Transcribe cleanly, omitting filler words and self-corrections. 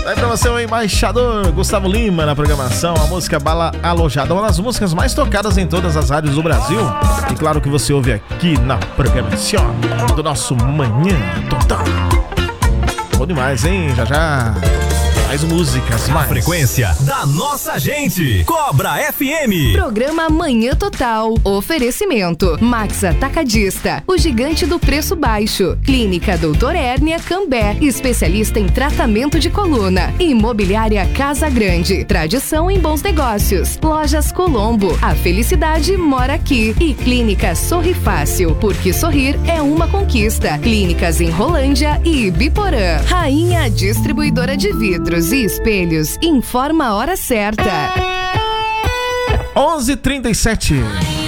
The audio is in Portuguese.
Aí pra você o embaixador Gustavo Lima na programação, a música Bala Alojada, uma das músicas mais tocadas em todas as rádios do Brasil. E claro que você ouve aqui na programação do nosso Manhã Total. Bom demais, hein? Já mais músicas, mais. A frequência da nossa gente. Cobra FM. Programa Manhã Total. Oferecimento. Max Atacadista. O gigante do preço baixo. Clínica Doutor Hérnia Cambé. Especialista em tratamento de coluna. Imobiliária Casa Grande. Tradição em bons negócios. Lojas Colombo. A felicidade mora aqui. E Clínica Sorri Fácil. Porque sorrir é uma conquista. Clínicas em Rolândia e Ibiporã. Rainha Distribuidora de Vidros e espelhos, informa a hora certa. 11h37.